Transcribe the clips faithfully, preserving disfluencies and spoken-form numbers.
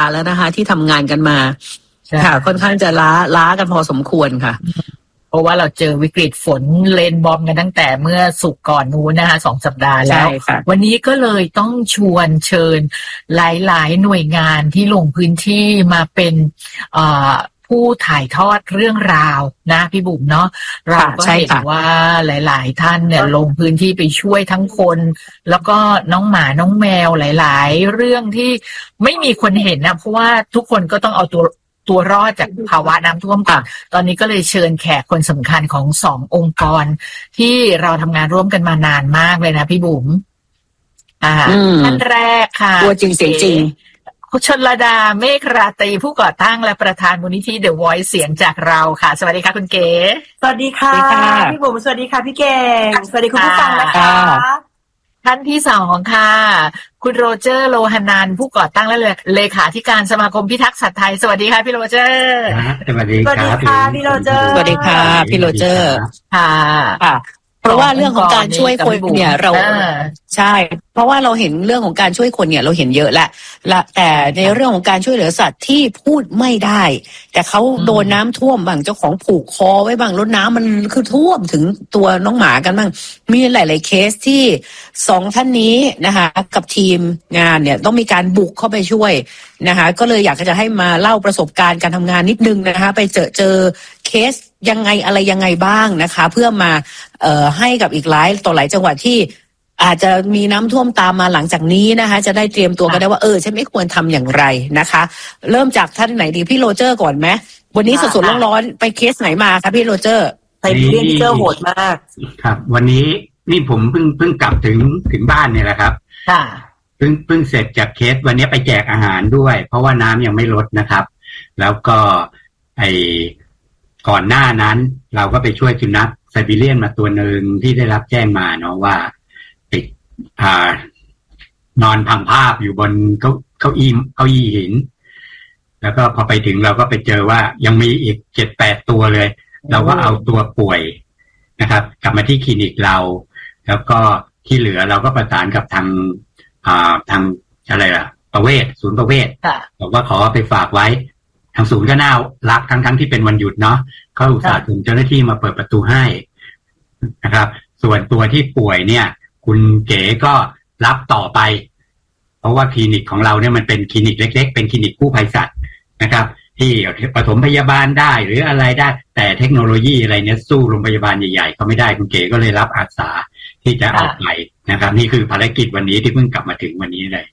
ห์แล้วนะคะที่ทำงานกันมาค่ะค่อนข้างจะล้าล้ากันพอสมควรค่ะเพราะว่าเราเจอวิกฤตฝนเลนบอมกันตั้งแต่เมื่อศุกร์ก่อนนู้นนะคะสองสัปดาห์แล้ววันนี้ก็เลยต้องชวนเชิญหลายๆหน่วยงานที่ลงพื้นที่มาเป็นเอ่อผู้ถ่ายทอดเรื่องราวนะพี่บุ๋มเนาะเราก็เห็นว่าหลายๆท่านเนี่ยลงพื้นที่ไปช่วยทั้งคนแล้วก็น้องหมาน้องแมวหลายๆเรื่องที่ไม่มีคนเห็นนะเพราะว่าทุกคนก็ต้องเอาตัวตัวรอดจากภาวะน้ำท่วมก่อนตอนนี้ก็เลยเชิญแขกคนสำคัญของสององค์กรที่เราทำงานร่วมกันมานานมากเลยนะพี่บุ๋มอ่าท่านแรกค่ะตัวจริงเสียงจริงชลดาเมฆราตรีผู้ก่อตั้งและประธานมูลนิธิ The Voice เสียงจากเราค่ะสวัสดีค่ะคุณเก๋สวัสดีค่ะพี่บุ๋มสวัสดีค่ะพี่เก่งสวัสดีคุณผู้ฟังนะคะท่านที่สองค่ะคุณโรเจอร์โลหานันผู้ก่อตั้งและเลขาธิการสมาคมพิทักษ์สัตว์ไทยสวัสดีค่ะพี่โรเจอร์สวัสดีค่ะพี่โรเจอร์สวัสดีค่ะพี่โรเจอร์ค่ะค่ะเพราะว่าเรื่องของการช่วยคนเนี่ยเราใช่เพราะว่าเราเห็นเรื่องของการช่วยคนเนี่ยเราเห็นเยอะแหละละแต่ในเรื่องของการช่วยเหลือสัตว์ที่พูดไม่ได้แต่เขาโดนน้ำท่วมบางเจ้าของผูกคอไว้บางรถน้ำมันคือท่วมถึงตัวน้องหมากันบ้างมีหลายๆเคสที่สองท่านนี้นะคะกับทีมงานเนี่ยต้องมีการบุกเข้าไปช่วยนะคะก็เลยอยากจะให้มาเล่าประสบการณ์การทำงานนิดนึงนะคะไปเจอเจอเคสยังไงอะไรยังไงบ้างนะคะเพื่อมาเอ่อให้กับอีกหลายต่อหลายจังหวัดที่อาจจะมีน้ำท่วมตามมาหลังจากนี้นะคะจะได้เตรียมตัวกันได้ว่าเออฉันไม่ควรทำอย่างไรนะคะเริ่มจากท่านไหนดีพี่โรเจอร์ก่อนไหมวันนี้สดๆร้อนๆไปเคสไหนมาคะพี่โรเจอร์ไซบีเรียนที่เจอโหดมากครับวันนี้นี่ผมเพิ่งเพิ่งกลับถึงถึงบ้านเนี่ยแหละครับค่ะเพิ่งเพิ่งเสร็จจากเคสวันนี้ไปแจกอาหารด้วยเพราะว่าน้ำยังไม่ลดนะครับแล้วก็ไอก่อนหน้านั้นเราก็ไปช่วยสุนัขไซบีเรียนมาตัวหนึ่งที่ได้รับแจ้งมาเนาะว่าติดอ่านอนพังภาพอยู่บนเก้าเก้าอี้เก้าอี้หินแล้วก็พอไปถึงเราก็ไปเจอว่ายังมีอีกเจ็ดแปดตัวเลยเราก็เอาตัวป่วยนะครับกลับมาที่คลินิกเราแล้วก็ที่เหลือเราก็ประสานกับทางอ่าทางอะไรล่ะประเวศศูนย์ประเวศบอกว่าขอไปฝากไว้ทางศูนย์ก็น่ารักทั้งทั้งที่เป็นวันหยุดเนาะเขาอุตส่าห์ส่งเจ้าหน้าที่มาเปิดประตูให้นะครับส่วนตัวที่ป่วยเนี่ยคุณเก๋ก็รับต่อไปเพราะว่าคลินิกของเราเนี่ยมันเป็นคลินิกเล็กๆเป็นคลินิกกู้ภัยสัตว์นะครับที่ปฐมพยาบาลได้หรืออะไรได้แต่เทคโนโลยีอะไรเนี่ยสู้โรงพยาบาลใหญ่ๆเขาไม่ได้คุณเก๋ก็เลยรับอาสาที่จะเอาไปนะครับนี่คือภารกิจวันนี้ที่เพิ่งกลับมาถึงวันนี้เลย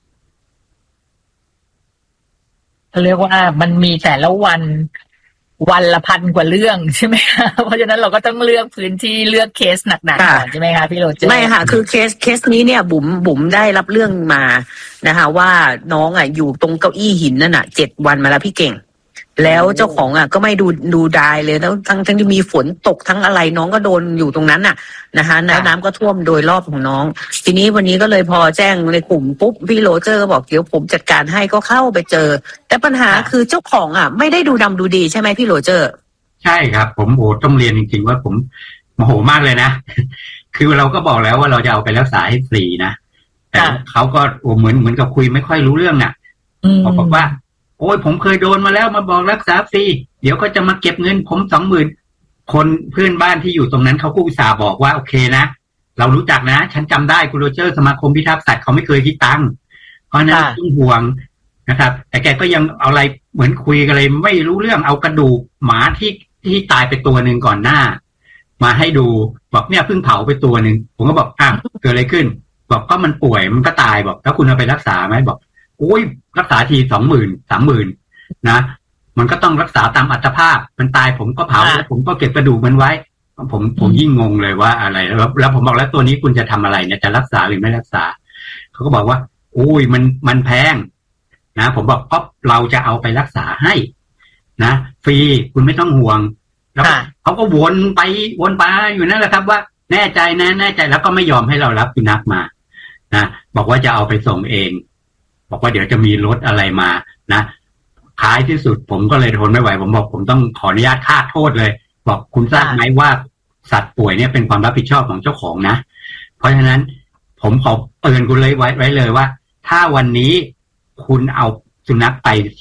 เรียกว่ามันมีแต่ละวันวันละพันกว่าเรื่องใช่ไหมคะเพราะฉะนั้นเราก็ต้องเลือกพื้นที่เลือกเคสหนักๆก่อนใช่ไหมคะพี่โรเจอร์ไม่ค่ะคือเคสเคสนี้เนี่ยบุ๋มบุ๋มได้รับเรื่องมานะคะว่าน้องอ่ะอยู่ตรงเก้าอี้หินนั่นอ่ะเจ็ดวันมาแล้วพี่เก่งแล้วเจ้าของอ่ะก็ไม่ดูดูดายเลยแล้วทั้งทั้งที่มีฝนตกทั้งอะไรน้องก็โดนอยู่ตรงนั้นน่ะนะคะแล้วน้ำก็ท่วมโดยรอบของน้องทีนี้วันนี้ก็เลยพอแจ้งในกลุ่มปุ๊บพี่โรเจอร์ก็บอกเดี๋ยวผมจัดการให้ก็เข้าไปเจอแต่ปัญหาคือเจ้าของอ่ะไม่ได้ดูดำดูดีใช่ไหมพี่โรเจอร์ใช่ครับผมโอ้ต้องเรียนจริงๆว่าผมโมโหมากเลยนะคือเราก็บอกแล้วว่าเราจะเอาไปรักษาให้ฟรีนะแต่เขาก็โอ้เหมือนเหมือนกับคุยไม่ค่อยรู้เรื่องน่ะเขาบอกว่าโอ้ยผมเคยโดนมาแล้วมาบอกรักษาฟรีเดี๋ยวก็จะมาเก็บเงินผมสองหมื่นคนเพื่อนบ้านที่อยู่ตรงนั้นเขาก็อุตส่าห์บอกว่าโอเคนะเรารู้จักนะฉันจำได้คุณโรเจอร์สมาคมพิทักษ์สัตว์เขาไม่เคยคิดตังค์เพราะนั้นต้องห่วงนะครับแต่แกก็ยังเอาอะไรเหมือนคุยกันเลยไม่รู้เรื่องเอากระดูกหมาที่ที่ตายไปตัวหนึ่งก่อนหน้ามาให้ดูบอกเนี่ยเพิ่งเผาไปตัวหนึ่งผมก็บอกอ้าวเกิดอะไรขึ้นบอกก็มันป่วยมันก็ตายบอกแล้วคุณเอาไปรักษาไหมบอกโอ้ยรักษาทีสองหมื่นสามหมื่นนะมันก็ต้องรักษาตามอัตภาพมันตายผมก็เผาแล้วผมก็เก็บกระดูกมันไว้ผมผมยิ่งงงเลยว่าอะไรแล้วแล้วผมบอกแล้วตัวนี้คุณจะทำอะไรเนี่ยจะรักษาหรือไม่รักษาเขาก็บอกว่าโอ้ยมันมันแพงนะผมบอกเพราะเราจะเอาไปรักษาให้นะฟรีคุณไม่ต้องห่วงแล้วเขาก็วนไปวนไปอยู่นั่นแหละครับว่าแน่ใจนะแน่ใจแล้วก็ไม่ยอมให้เรารับสุนัขมานะบอกว่าจะเอาไปส่งเองบอกว่าเดี๋ยวจะมีรถอะไรมานะท้ายที่สุดผมก็เลยทนไม่ไหวผมบอกผมต้องขออนุญาตฆ่าโทษเลยบอกคุณทราบไหมว่าสัตว์ป่วยเนี่ยเป็นความรับผิดชอบของเจ้าของนะเพราะฉะนั้นผมขอเตือนคุณเลยไว้ไว้เลยว่าถ้าวันนี้คุณเอาสุนัขไป